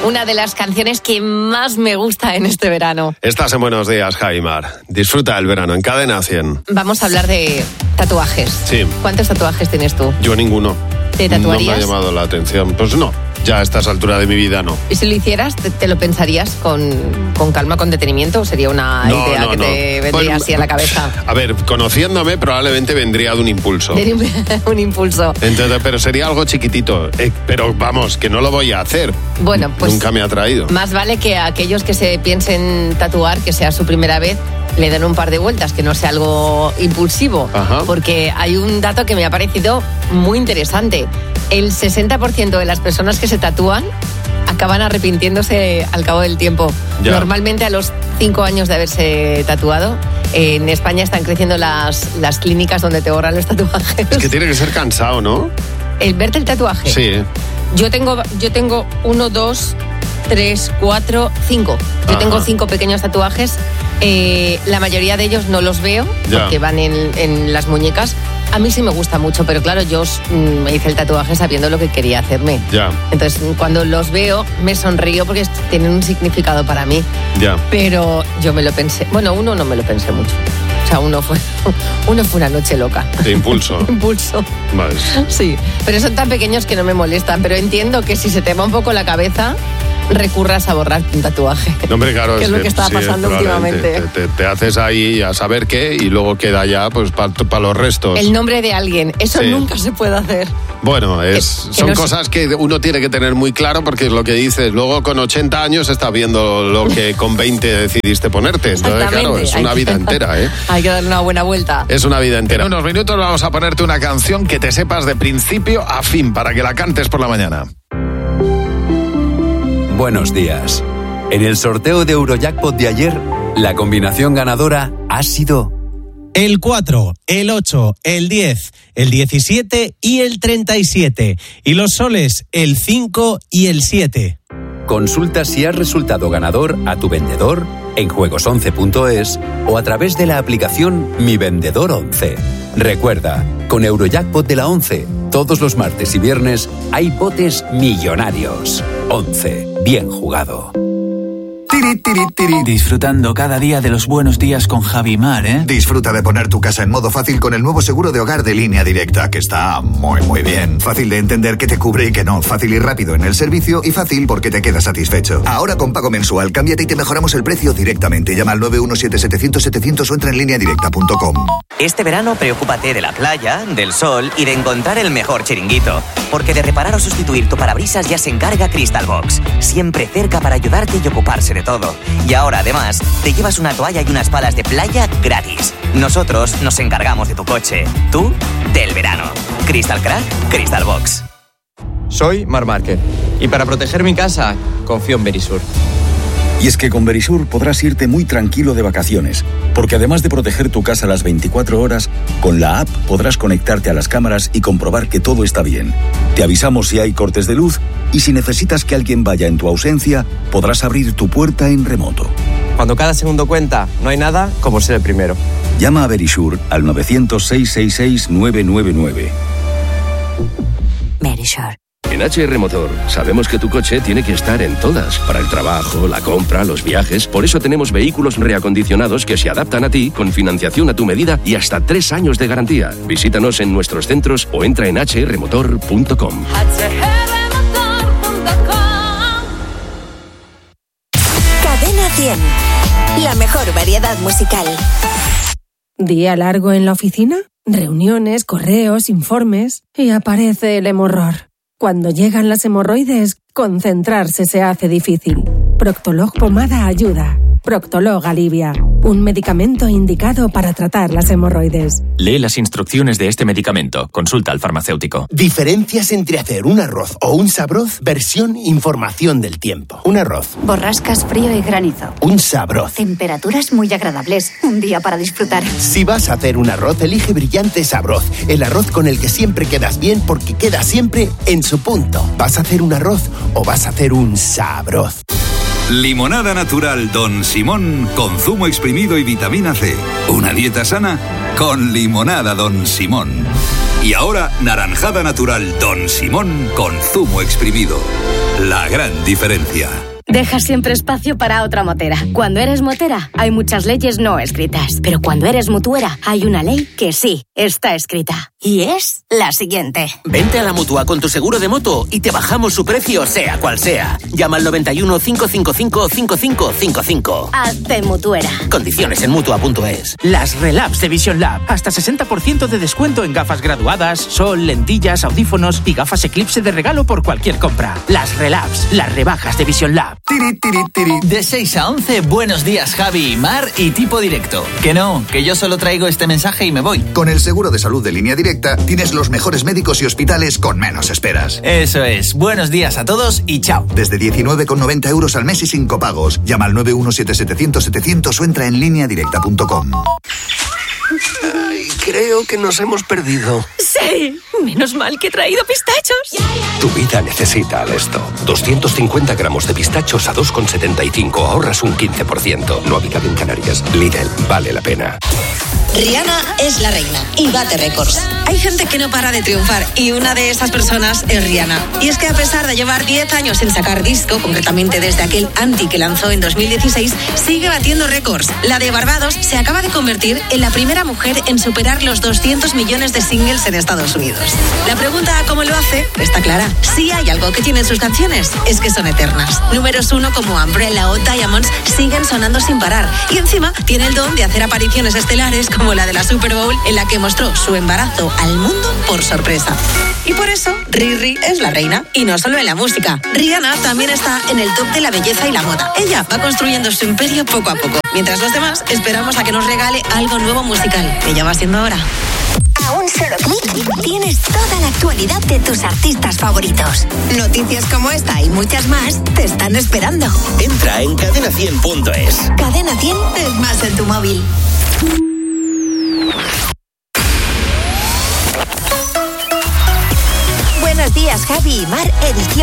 una de las canciones que más me gusta en este verano. Estás en Buenos Días, Jaimar. Disfruta el verano en Cadena 100. Vamos a hablar de tatuajes. Sí. ¿Cuántos tatuajes tienes tú? Yo ninguno. ¿Te tatuarías? No me ha llamado la atención. Pues no, ya a estas alturas de mi vida no. ¿Y si lo hicieras, te lo pensarías con calma, con detenimiento? ¿O sería una idea que te vendría así a la cabeza? A ver, conociéndome probablemente vendría de un impulso. Un impulso. Entonces, pero sería algo chiquitito. Pero vamos, que no lo voy a hacer. Bueno, pues nunca me ha traído. Más vale que a aquellos que se piensen tatuar, que sea su primera vez, le den un par de vueltas, que no sea algo impulsivo. Ajá. Porque hay un dato que me ha parecido muy interesante. El 60% de las personas que se tatúan acaban arrepintiéndose al cabo del tiempo. Ya. Normalmente a los 5 años de haberse tatuado. En España están creciendo las clínicas donde te borran los tatuajes. Es que tiene que ser cansado, ¿no? El verte el tatuaje. Sí. Yo tengo 1, 2, 3, 4, 5. Yo tengo 5 pequeños tatuajes. La mayoría de ellos no los veo porque van en las muñecas. A mí sí me gusta mucho, pero claro, yo me hice el tatuaje sabiendo lo que quería hacerme. Ya. Entonces, cuando los veo, me sonrío porque tienen un significado para mí. Ya. Pero yo me lo pensé. Bueno, uno no me lo pensé mucho. O sea, uno fue una noche loca. De impulso. Impulso. Vale. Sí, pero son tan pequeños que no me molestan. Pero entiendo que si se te va un poco la cabeza, recurras a borrarte un tatuaje. No, hombre, claro, que es lo que está pasando últimamente. Te haces ahí a saber qué y luego queda ya pues para los restos. El nombre de alguien, eso nunca se puede hacer. Bueno, son no cosas que uno tiene que tener muy claro porque es lo que dices. Luego con 80 años estás viendo lo que con 20 decidiste ponerte. Entonces, claro, es una vida entera, ¿eh? Hay que darle una buena vuelta. Es una vida entera. En unos minutos vamos a ponerte una canción que te sepas de principio a fin para que la cantes por la mañana. Buenos días. En el sorteo de Eurojackpot de ayer, la combinación ganadora ha sido el 4, el 8, el 10, el 17 y el 37. Y los soles, el 5 y el 7. Consulta si has resultado ganador a tu vendedor en juegos11.es o a través de la aplicación Mi Vendedor 11. Recuerda, con Eurojackpot de la 11, todos los martes y viernes hay botes millonarios. 11. Bien jugado. Disfrutando cada día de los buenos días con Javi Mar, ¿eh? Disfruta de poner tu casa en modo fácil con el nuevo seguro de hogar de Línea Directa, que está muy bien. Fácil de entender qué te cubre y qué no. Fácil y rápido en el servicio y fácil porque te quedas satisfecho. Ahora con pago mensual, cámbiate y te mejoramos el precio directamente. Llama al 917-700-700 o entra en lineadirecta.com. Este verano preocúpate de la playa, del sol y de encontrar el mejor chiringuito. Porque de reparar o sustituir tu parabrisas ya se encarga Crystal Box. Siempre cerca para ayudarte y ocuparse de todo. Y ahora, además, te llevas una toalla y unas palas de playa gratis. Nosotros nos encargamos de tu coche. Tú, del verano. Crystal Crack, Crystal Box. Soy Marc Márquez. Y para proteger mi casa, confío en Verisur. Y es que con Verisur podrás irte muy tranquilo de vacaciones, porque además de proteger tu casa las 24 horas, con la app podrás conectarte a las cámaras y comprobar que todo está bien. Te avisamos si hay cortes de luz y si necesitas que alguien vaya en tu ausencia, podrás abrir tu puerta en remoto. Cuando cada segundo cuenta, no hay nada como ser el primero. Llama a Verisur al 900-666-999. Verisur. En HR Motor sabemos que tu coche tiene que estar en todas, para el trabajo, la compra, los viajes. Por eso tenemos vehículos reacondicionados que se adaptan a ti, con financiación a tu medida y hasta 3 años de garantía. Visítanos en nuestros centros o entra en hrmotor.com. Cadena 100. La mejor variedad musical. Día largo en la oficina, reuniones, correos, informes y aparece el hemorror. Cuando llegan las hemorroides, concentrarse se hace difícil. Proctolog Pomada ayuda. Proctolog alivia. Un medicamento indicado para tratar las hemorroides. Lee las instrucciones de este medicamento. Consulta al farmacéutico. Diferencias entre hacer un arroz o un sabroz, versión información del tiempo. Un arroz. Borrascas, frío y granizo. Un sabroz. Temperaturas muy agradables. Un día para disfrutar. Si vas a hacer un arroz, elige Brillante Sabroz. El arroz con el que siempre quedas bien porque queda siempre en su punto. ¿Vas a hacer un arroz o vas a hacer un sabroz? Limonada natural Don Simón con zumo exprimido y vitamina C. Una dieta sana con limonada Don Simón. Y ahora, naranjada natural Don Simón con zumo exprimido. La gran diferencia. Deja siempre espacio para otra motera. Cuando eres motera, hay muchas leyes no escritas. Pero cuando eres mutuera, hay una ley que sí está escrita. Y es la siguiente. Vente a la Mutua con tu seguro de moto y te bajamos su precio sea cual sea. Llama al 91 555 5555. Hazte mutuera. Condiciones en Mutua.es. Las Relabs de Vision Lab. Hasta 60% de descuento en gafas graduadas, sol, lentillas, audífonos y gafas Eclipse de regalo por cualquier compra. Las Relabs, las rebajas de Vision Lab. De 6 a 11, buenos días Javi y Mar y tipo directo. Que no, que yo solo traigo este mensaje y me voy. Con el seguro de salud de Línea Directa tienes los mejores médicos y hospitales con menos esperas. Eso es, buenos días a todos y chao. Desde 19,90 euros al mes y sin copagos. Llama al 917-700-700 o entra en lineadirecta.com. Ay, creo que nos hemos perdido. Sí, menos mal que he traído pistachos. Tu vida necesita esto. 250 gramos de pistachos a 2,75. Ahorras un 15%. No habitado en Canarias. Lidl, vale la pena. Rihanna es la reina y bate récords. Hay gente que no para de triunfar y una de esas personas es Rihanna. Y es que a pesar de llevar 10 años sin sacar disco, concretamente desde aquel Anti que lanzó en 2016, sigue batiendo récords. La de Barbados se acaba de convertir en la primera mujer en superar los 200 millones de singles en Estados Unidos. La pregunta a cómo lo hace está clara. Si hay algo que tienen sus canciones, es que son eternas. Números 1 como Umbrella o Diamonds siguen sonando sin parar. Y encima tiene el don de hacer apariciones estelares como la de la Super Bowl, en la que mostró su embarazo al mundo por sorpresa. Y por eso, Riri es la reina. Y no solo en la música. Rihanna también está en el top de la belleza y la moda. Ella va construyendo su imperio poco a poco. Mientras los demás esperamos a que nos regale algo nuevo musical, que ya va siendo hora. A un solo clic tienes toda la actualidad de tus artistas favoritos. Noticias como esta y muchas más te están esperando. Entra en cadena100.es. Cadena 100 es más en tu móvil. Buenos días, Javi y Mar, edición